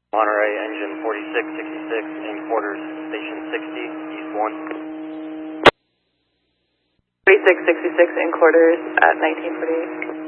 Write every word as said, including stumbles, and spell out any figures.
Monterey, engine forty-six sixty-six, in quarters, station sixty, east one. forty-six sixty-six, in quarters at nineteen forty-eight.